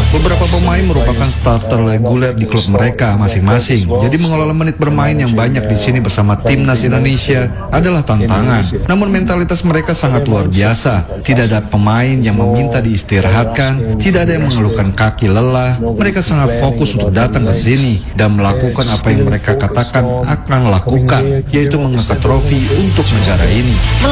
Beberapa pemain merupakan starter reguler di klub mereka masing-masing. Jadi mengelola menit bermain yang banyak di sini bersama timnas Indonesia adalah tantangan. Namun mentalitas mereka sangat luar biasa. Tidak ada pemain yang meminta diistirahatkan, tidak ada yang mengeluhkan kaki lelah. Mereka sangat fokus untuk datang ke sini dan melakukan apa yang mereka katakan akan lakukan, yaitu mengangkat trofi untuk negara ini.